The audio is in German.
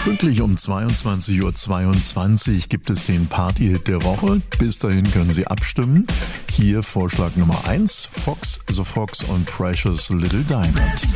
Pünktlich um 22:22 Uhr gibt es den Party-Hit der Woche. Bis dahin können Sie abstimmen. Hier Vorschlag Nummer 1, Fox, The Fox und Precious Little Diamond.